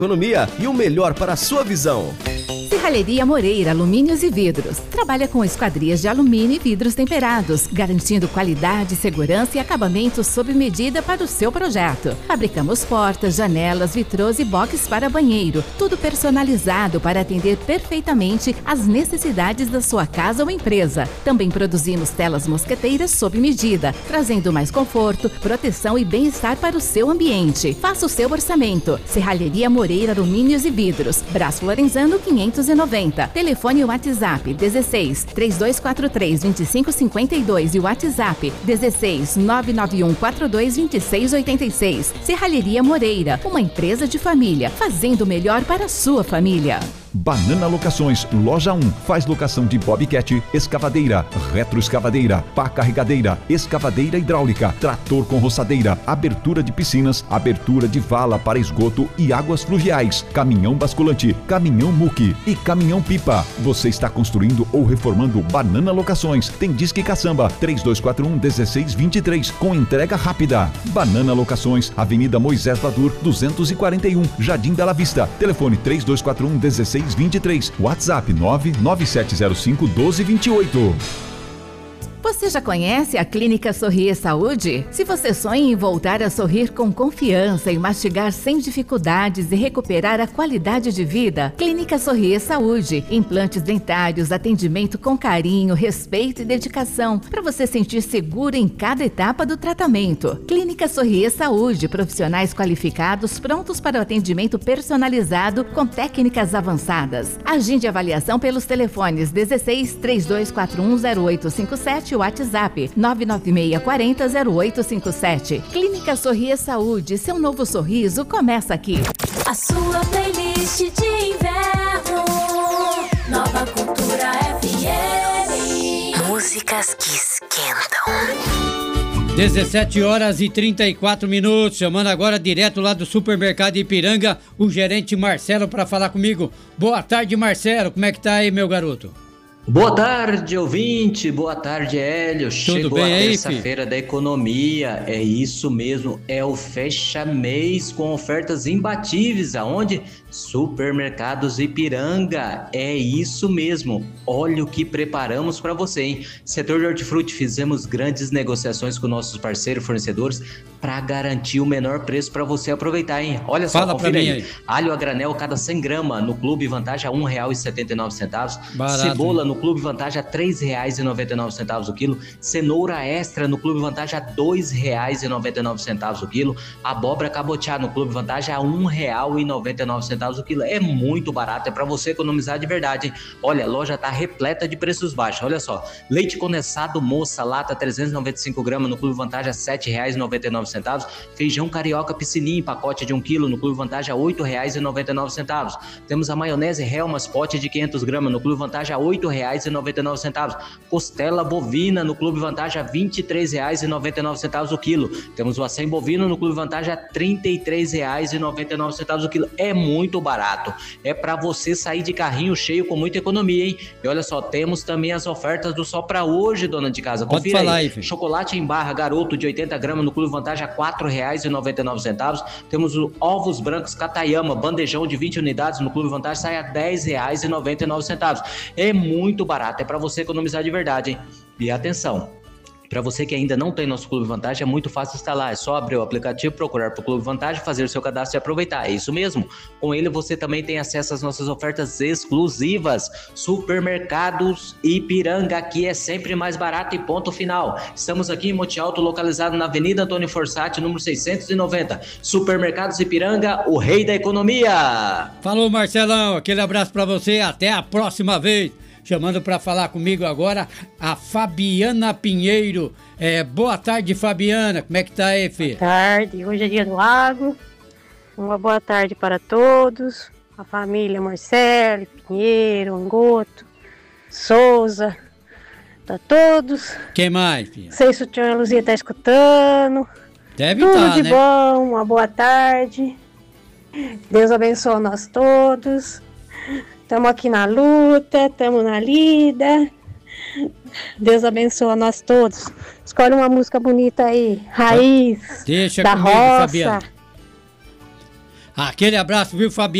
economia e o melhor para a sua visão. Serralheria Moreira Alumínios e Vidros. Trabalha com esquadrias de alumínio e vidros temperados, garantindo qualidade, segurança e acabamento sob medida para o seu projeto. Fabricamos portas, janelas, vitrôs e boxes para banheiro. Tudo personalizado para atender perfeitamente às necessidades da sua casa ou empresa. Também produzimos telas mosqueteiras sob medida, trazendo mais conforto, proteção e bem-estar para o seu ambiente. Faça o seu orçamento. Serralheria Moreira Alumínios e Vidros. Braço Lorenzano 590. Telefone e WhatsApp 16 3243 2552 e WhatsApp 16 991 42 2686. Serralheria Moreira, uma empresa de família, fazendo o melhor para a sua família. Banana Locações, Loja 1, faz locação de bobcat, escavadeira, retroescavadeira, pá carregadeira, escavadeira hidráulica, trator com roçadeira, abertura de piscinas, abertura de vala para esgoto e águas fluviais, caminhão basculante, caminhão muque e caminhão pipa. Você está construindo ou reformando Banana Locações. Tem Disque Caçamba 3241-1623 com entrega rápida. Banana Locações, Avenida Moisés Badur 241, Jardim Bela Vista. Telefone 3241-1623. WhatsApp 99705-1228. Você já conhece a Clínica Sorrir Saúde? Se você sonha em voltar a sorrir com confiança e mastigar sem dificuldades e recuperar a qualidade de vida, Clínica Sorrir Saúde. Implantes dentários, atendimento com carinho, respeito e dedicação, para você sentir seguro em cada etapa do tratamento. Clínica Sorrir Saúde, profissionais qualificados prontos para o atendimento personalizado com técnicas avançadas. Agende avaliação pelos telefones 16 3241 0857 e WhatsApp 99640 0857. Clínica Sorrir Saúde, seu novo sorriso começa aqui. A sua playlist de inverno, Nova Cultura FM. Músicas que esquentam. 17h34, chamando agora direto lá do supermercado Ipiranga, o gerente Marcelo para falar comigo. Boa tarde, Marcelo, como é que tá aí, meu garoto? Boa tarde, ouvinte. Boa tarde, Hélio. Chegou a terça-feira da economia. É isso mesmo. É o fecha-mês com ofertas imbatíveis. Aonde? Supermercados Ipiranga. É isso mesmo. Olha o que preparamos para você, hein? Setor de hortifruti, fizemos grandes negociações com nossos parceiros fornecedores para garantir o menor preço para você aproveitar, hein? Olha só, confira aí. Alho a granel cada 100 gramas no Clube Vantagem a R$1,79. Cebola no Clube Vantagem a R$3,99 o quilo. Cenoura extra no Clube Vantagem a R$2,99 o quilo. Abóbora cabotiá no Clube Vantagem a R$1,99 o quilo. É muito barato, é para você economizar de verdade, hein? Olha, a loja tá repleta de preços baixos. Olha só, leite condensado Moça, lata 395 gramas no Clube Vantagem a R$7,99. Feijão carioca piscininha, pacote de 1 quilo no Clube Vantagem a R$8,99. Temos a maionese Helmas, pote de 500 gramas no Clube Vantagem a R$8,99. Costela bovina no Clube Vantagem a R$23,99 o quilo. Temos o acém bovino no Clube Vantagem a R$33,99 o quilo. É muito barato. É para você sair de carrinho cheio com muita economia, hein? E olha só, temos também as ofertas do Só Pra Hoje, dona de casa. Confira aí. Chocolate em barra Garoto de 80 gramas no Clube Vantagem a R$4,99. Temos o ovos brancos Katayama, bandejão de 20 unidades no Clube Vantagem, sai a R$10,99. É muito barato, é para você economizar de verdade, hein? E atenção, para você que ainda não tem nosso Clube Vantagem, é muito fácil instalar. É só abrir o aplicativo, procurar por Clube Vantagem, fazer o seu cadastro e aproveitar. É isso mesmo. Com ele você também tem acesso às nossas ofertas exclusivas. Supermercados Ipiranga, aqui é sempre mais barato e ponto final. Estamos aqui em Monte Alto, localizado na Avenida Antônio Forsatti, número 690. Supermercados Ipiranga, o rei da economia. Falou, Marcelão. Aquele abraço para você. Até a próxima vez. Chamando para falar comigo agora a Fabiana Pinheiro. Boa tarde, Fabiana. Como é que tá aí, filha? Boa tarde. Hoje é dia do agro. Uma boa tarde para todos. A família Marcelo, Pinheiro, Angoto, Souza. Para todos. Quem mais, filha? Não sei se o tio Luzia tá escutando. Deve estar, né? Tudo de bom. Uma boa tarde. Deus abençoe nós todos. Estamos aqui na luta, estamos na lida. Deus abençoe a nós todos. Escolhe uma música bonita aí. Raiz. Deixa da comigo, roça. Fabiana. Aquele abraço, viu, Fabiana?